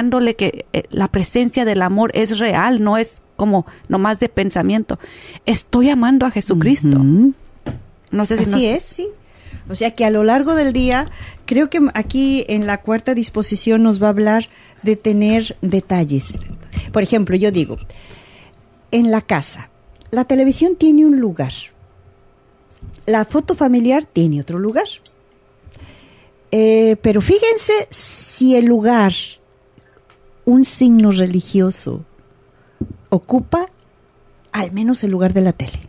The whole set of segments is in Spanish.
enseñándole que la presencia del amor es real, no es como nomás de pensamiento. Estoy amando a Jesucristo. Uh-huh. No sé si así es, sí. O sea que a lo largo del día, creo que aquí en la cuarta disposición nos va a hablar de tener detalles. Por ejemplo, yo digo, en la casa, la televisión tiene un lugar, la foto familiar tiene otro lugar. Pero fíjense si el lugar, un signo religioso, ocupa al menos el lugar de la tele.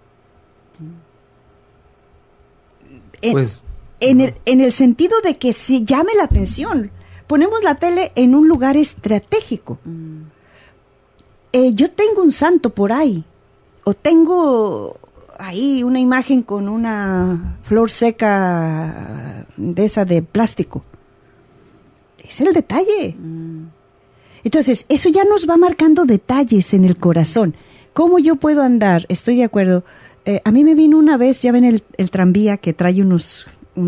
Pues, en el sentido de que si llame la atención, ponemos la tele en un lugar estratégico. Yo tengo un santo por ahí, o tengo ahí una imagen con una flor seca de esa de plástico. Es el detalle. Entonces, eso ya nos va marcando detalles en el corazón. ¿Cómo yo puedo andar? Estoy de acuerdo. A mí me vino una vez, ya ven el tranvía que trae unos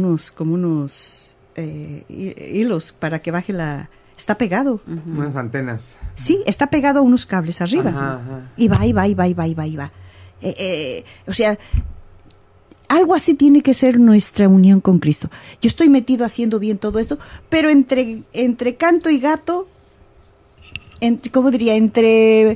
hilos para que baje la... Está pegado. Uh-huh. Unas antenas. Sí, está pegado a unos cables arriba. Ajá. Y va. O sea, algo así tiene que ser nuestra unión con Cristo. Yo estoy metido haciendo bien todo esto, pero entre canto y gato, ¿cómo diría? Entre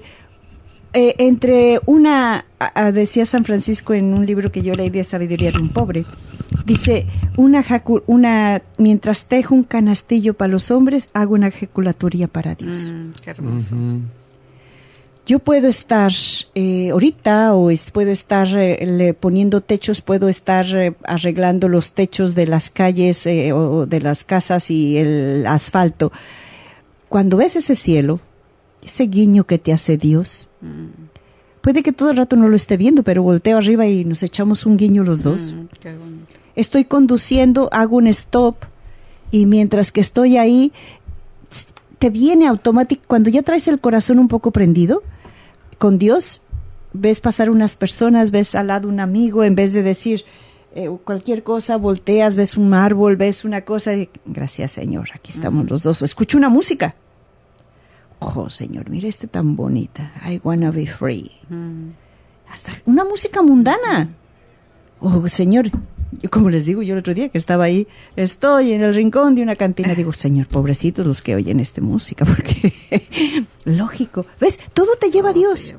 una, decía San Francisco en un libro que yo leí de Sabiduría de un Pobre, dice, mientras tejo un canastillo para los hombres, hago una ejaculatoria para Dios. Qué hermoso. Uh-huh. Yo puedo estar ahorita, puedo estar poniendo techos, puedo estar arreglando los techos de las calles o de las casas y el asfalto. Cuando ves ese cielo, ese guiño que te hace Dios, puede que todo el rato no lo esté viendo, pero volteo arriba y nos echamos un guiño los dos. Qué bonito. Estoy conduciendo, hago un stop y mientras que estoy ahí, te viene automático, cuando ya traes el corazón un poco prendido con Dios, ves pasar unas personas, ves al lado un amigo, en vez de decir cualquier cosa, volteas, ves un árbol, ves una cosa, y, gracias Señor, aquí estamos los dos, o escucho una música. Oh, Señor, mira tan bonita. I wanna be free. Hasta una música mundana. Oh, Señor, yo como les digo, yo el otro día que estaba ahí, estoy en el rincón de una cantina, digo, Señor, pobrecitos los que oyen esta música, porque lógico. ¿Ves? Todo te lleva a Dios.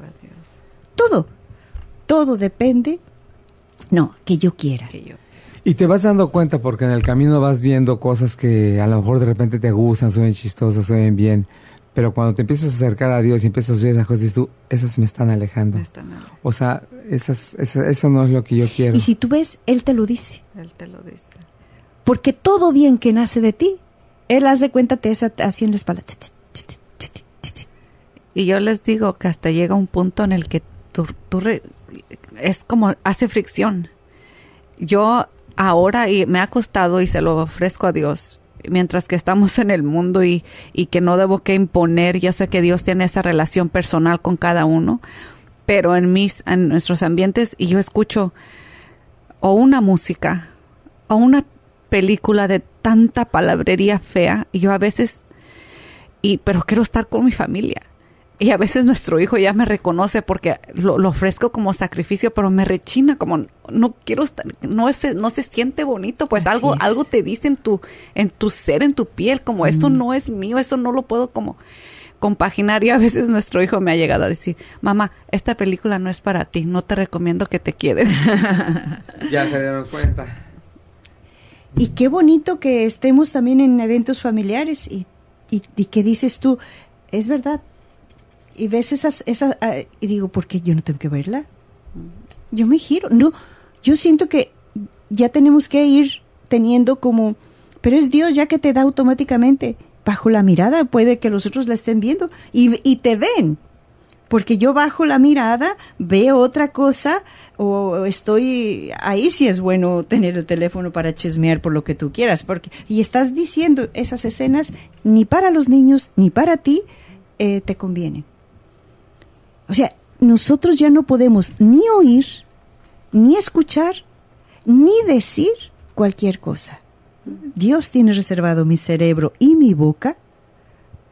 Todo depende. No, que yo quiera. Y te vas dando cuenta porque en el camino vas viendo cosas que a lo mejor de repente te gustan, suenan chistosas, suenan bien. Pero cuando te empiezas a acercar a Dios y empiezas a oír esas cosas, dices tú, esas me están alejando. O sea, eso no es lo que yo quiero. Y si tú ves, Él te lo dice. Él te lo dice. Porque todo bien que nace de ti, Él, haz de cuenta, te hace así en la espalda. Y yo les digo que hasta llega un punto en el que es como hace fricción. Yo ahora, y me ha costado y se lo ofrezco a Dios, mientras que estamos en el mundo y que no debo que imponer, yo sé que Dios tiene esa relación personal con cada uno, pero en nuestros ambientes, y yo escucho o una música o una película de tanta palabrería fea, y yo a veces, pero quiero estar con mi familia. Y a veces nuestro hijo ya me reconoce porque lo ofrezco como sacrificio, pero me rechina, como no quiero estar, no se siente bonito, pues algo te dice en tu ser, en tu piel, como esto no es mío, eso no lo puedo como compaginar. Y a veces nuestro hijo me ha llegado a decir, mamá, esta película no es para ti, no te recomiendo que te quedes. Ya se dieron cuenta. Y qué bonito que estemos también en eventos familiares y que dices tú, es verdad. Y ves esas y digo, ¿por qué yo no tengo que verla? Yo me giro. No, yo siento que ya tenemos que ir teniendo como, pero es Dios ya que te da automáticamente. Bajo la mirada puede que los otros la estén viendo y te ven. Porque yo bajo la mirada, veo otra cosa o estoy, ahí sí es bueno tener el teléfono para chismear por lo que tú quieras. Y estás diciendo esas escenas ni para los niños ni para ti te convienen. O sea, nosotros ya no podemos ni oír, ni escuchar, ni decir cualquier cosa. Dios tiene reservado mi cerebro y mi boca